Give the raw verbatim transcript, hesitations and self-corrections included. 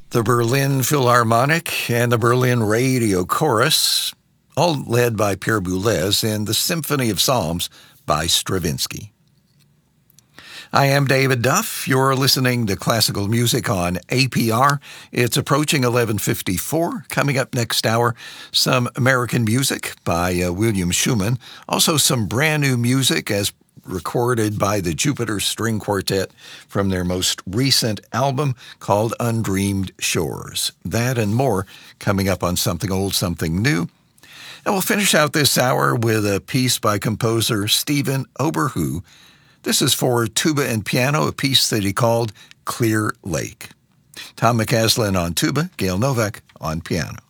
the Berlin Philharmonic and the Berlin Radio Chorus, all led by Pierre Boulez, and the Symphony of Psalms by Stravinsky. I am David Duff. You're listening to classical music on A P R. It's approaching eleven fifty-four. Coming up next hour, some American music by uh, William Schumann. Also some brand new music as recorded by the Jupiter String Quartet from their most recent album called Undreamed Shores. That and more coming up on Something Old, Something New. And we'll finish out this hour with a piece by composer Stephen Oberhu. This is for tuba and piano, a piece that he called Clear Lake. Tom McCaslin on tuba, Gail Novak on piano.